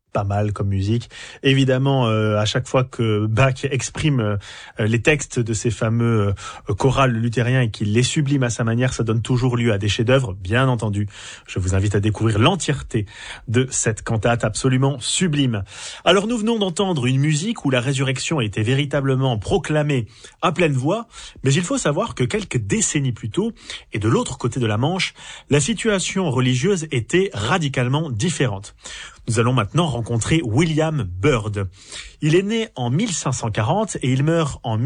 pas mal comme musique. Évidemment, à chaque fois que Bach exprime les textes de ces fameux chorales luthériens et qu'il les sublime à sa manière, ça donne toujours lieu à des chefs-d'œuvre. Bien entendu, je vous invite à découvrir l'entièreté de cette cantate absolument sublime. Alors nous venons d'entendre une musique où la résurrection a été véritablement proclamée à pleine voix, mais il faut savoir que quelques décennies plus tôt, et de l'autre côté de la Manche, la situation religieuse était radicalement différente. Nous allons maintenant rencontrer William Byrd. Il est né en 1540 et il meurt en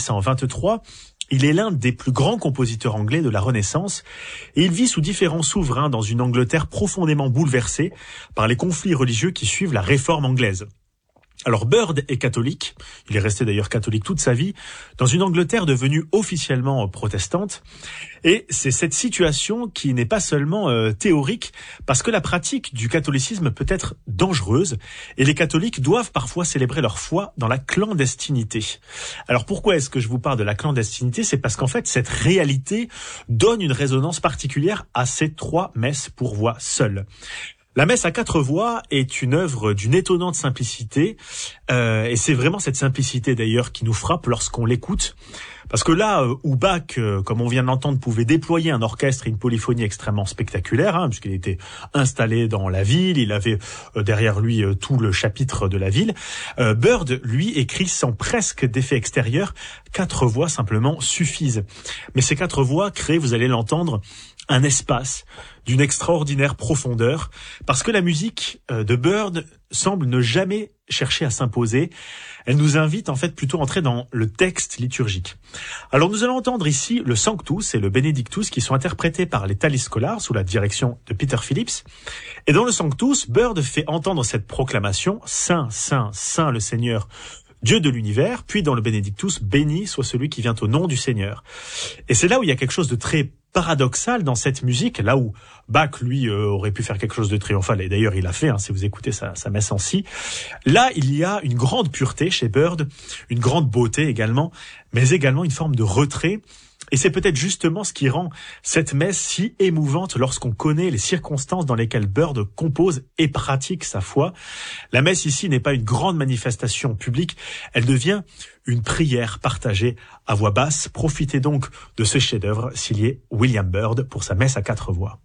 1623. Il est l'un des plus grands compositeurs anglais de la Renaissance et il vit sous différents souverains dans une Angleterre profondément bouleversée par les conflits religieux qui suivent la réforme anglaise. Alors Byrd est catholique, il est resté d'ailleurs catholique toute sa vie, dans une Angleterre devenue officiellement protestante. Et c'est cette situation qui n'est pas seulement théorique, parce que la pratique du catholicisme peut être dangereuse, et les catholiques doivent parfois célébrer leur foi dans la clandestinité. Alors pourquoi est-ce que je vous parle de la clandestinité ? C'est parce qu'en fait cette réalité donne une résonance particulière à ces 3 messes pour voix seule. La messe à 4 voix est une œuvre d'une étonnante simplicité, et c'est vraiment cette simplicité d'ailleurs qui nous frappe lorsqu'on l'écoute. Parce que là où Bach, comme on vient de l'entendre, pouvait déployer un orchestre et une polyphonie extrêmement spectaculaire, puisqu'il était installé dans la ville, il avait derrière lui tout le chapitre de la ville, Byrd, lui, écrit sans presque d'effet extérieur, 4 voix simplement suffisent. Mais ces 4 voix créent, vous allez l'entendre, un espace d'une extraordinaire profondeur, parce que la musique de Byrd semble ne jamais chercher à s'imposer. Elle nous invite en fait plutôt à entrer dans le texte liturgique. Alors nous allons entendre ici le Sanctus et le Benedictus qui sont interprétés par les Thalis Scholars sous la direction de Peter Phillips. Et dans le Sanctus, Byrd fait entendre cette proclamation « Saint, Saint, Saint le Seigneur ». Dieu de l'univers, puis dans le Benedictus, béni soit celui qui vient au nom du Seigneur. Et c'est là où il y a quelque chose de très paradoxal dans cette musique, là où Bach, lui, aurait pu faire quelque chose de triomphal, et d'ailleurs il l'a fait, si vous écoutez sa messe en si. Là, il y a une grande pureté chez Byrd, une grande beauté également, mais également une forme de retrait. Et c'est peut-être justement ce qui rend cette messe si émouvante lorsqu'on connaît les circonstances dans lesquelles Byrd compose et pratique sa foi. La messe ici n'est pas une grande manifestation publique, elle devient une prière partagée à voix basse. Profitez donc de ce chef-d'œuvre signé William Byrd pour sa messe à 4 voix.